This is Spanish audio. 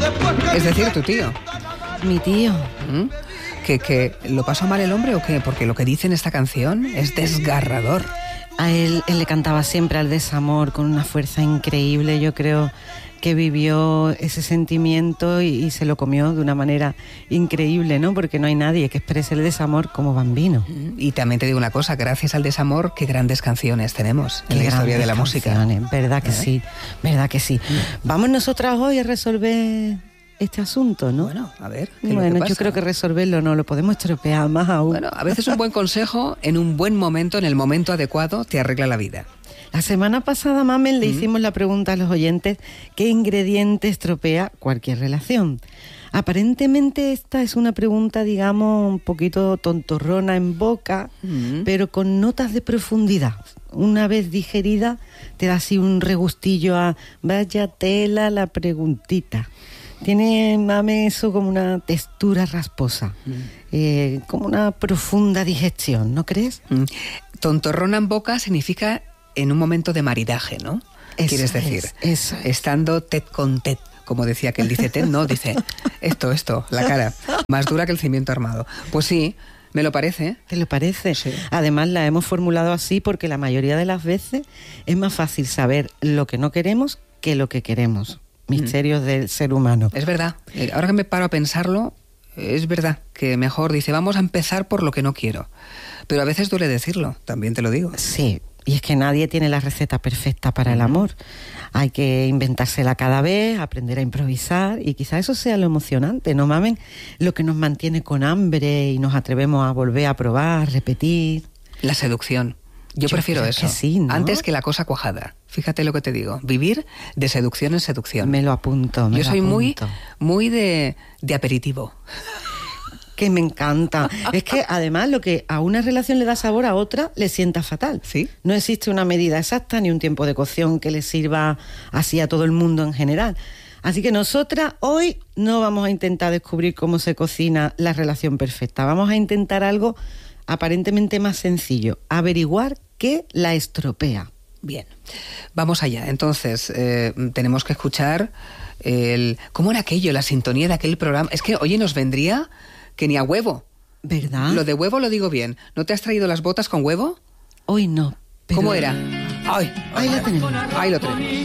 Es decir, tu tío. Mi tío. ¿Que lo pasó mal el hombre o qué? Porque lo que dice en esta canción es desgarrador. A él le cantaba siempre al desamor con una fuerza increíble. Yo creo que vivió ese sentimiento y se lo comió de una manera increíble, ¿no? Porque no hay nadie que exprese el desamor como Bambino. Y también te digo una cosa, gracias al desamor, qué grandes canciones tenemos en la historia de la música. Verdad que sí, verdad que sí. Vamos nosotras hoy a resolver este asunto, ¿no? Bueno, a ver, bueno, yo creo que resolverlo no, lo podemos estropear más aún. Bueno, a veces un buen consejo en un buen momento, en el momento adecuado, te arregla la vida. La semana pasada, Mamen, le hicimos la pregunta a los oyentes: ¿qué ingrediente estropea cualquier relación? Aparentemente esta es una pregunta, digamos, un poquito tontorrona en boca, pero con notas de profundidad. Una vez digerida, te da así un regustillo a vaya tela la preguntita. Tiene, Mame, eso como una textura rasposa, como una profunda digestión, ¿no crees? Tontorrona en boca significa en un momento de maridaje, ¿no? Eso Quieres decir, eso es. Estando tête con tête, como decía que él dice tête, no, dice esto, la cara, más dura que el cimiento armado. Pues sí, me lo parece. ¿Te lo parece? Sí. Además la hemos formulado así porque la mayoría de las veces es más fácil saber lo que no queremos que lo que queremos. Misterios del ser humano. Es verdad. Ahora que me paro a pensarlo, es verdad que mejor dice, vamos a empezar por lo que no quiero. Pero a veces duele decirlo, también te lo digo. Sí, y es que nadie tiene la receta perfecta para el amor. Hay que inventársela cada vez, aprender a improvisar, y quizá eso sea lo emocionante, ¿no, Mamen? Lo que nos mantiene con hambre y nos atrevemos a volver a probar, repetir. La seducción. Yo prefiero eso, que sí, ¿no? Antes que la cosa cuajada. Fíjate lo que te digo, vivir de seducción en seducción. Me lo apunto, Yo soy muy de aperitivo. Que me encanta. Es que además lo que a una relación le da sabor, a otra le sienta fatal. ¿Sí? No existe una medida exacta ni un tiempo de cocción que le sirva así a todo el mundo en general. Así que nosotras hoy no vamos a intentar descubrir cómo se cocina la relación perfecta. Vamos a intentar algo aparentemente más sencillo: averiguar qué la estropea. Bien, vamos allá. Entonces, tenemos que escuchar ¿cómo era aquello? La sintonía de aquel programa. Es que, oye, nos vendría que ni a huevo. ¿Verdad? Lo de huevo lo digo bien. ¿No te has traído las botas con huevo? Hoy no. ¿Cómo era? Ahí la tenemos. Ahí lo tenemos.